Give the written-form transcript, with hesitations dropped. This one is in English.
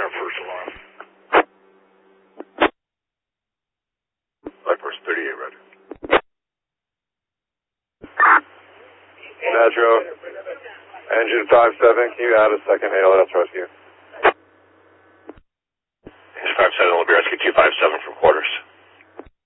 our first alarm. Light Force 38, roger. Metro, engine 57, can you add a second ALS rescue? Engine 57 will be rescue 257 from quarters.